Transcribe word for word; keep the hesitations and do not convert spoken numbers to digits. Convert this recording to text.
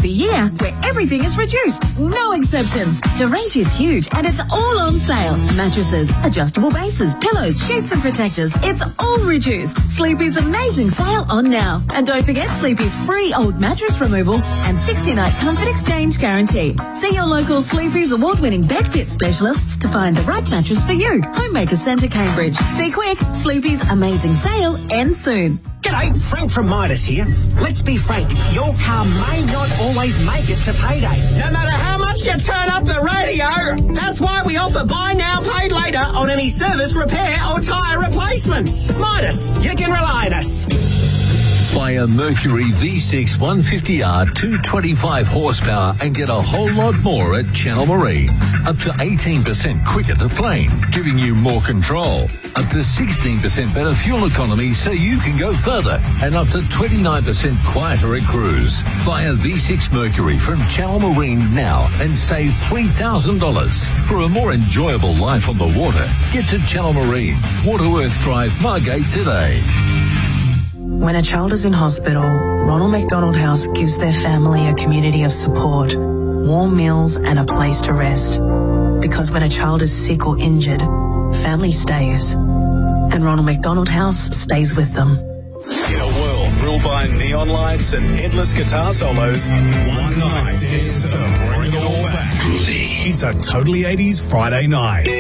the year where everything is reduced. No exceptions. The range is huge and it's all on sale. Mattresses, adjustable bases, pillows, sheets and protectors. It's all reduced. Sleepy's amazing sale on now. And don't forget Sleepy's free old mattress removal and sixty-night comfort exchange guarantee. See your local Sleepy's award-winning bed fit specialists to find the right mattress for you. Homemaker Centre, Cambridge. Be quick. Sleepy's amazing sale ends soon. G'day, Frank from Midas here. Let's be frank, your car may not always make it to payday. No matter how much you turn up the radio. That's why we offer buy now, pay later on any service, repair or tyre replacements. Midas, you can rely on us. Buy a Mercury V six one fifty R two twenty-five horsepower and get a whole lot more at Channel Marine. Up to eighteen percent quicker to plane, giving you more control. Up to sixteen percent better fuel economy so you can go further. And up to twenty-nine percent quieter at cruise. Buy a V six Mercury from Channel Marine now and save three thousand dollars. For a more enjoyable life on the water, get to Channel Marine, Waterworth Drive, Margate today. When a child is in hospital, Ronald McDonald House gives their family a community of support, warm meals and a place to rest. Because when a child is sick or injured, family stays. And Ronald McDonald House stays with them. In a world ruled by neon lights and endless guitar solos, one night dares to bring it all back. It's a Totally eighties Friday night.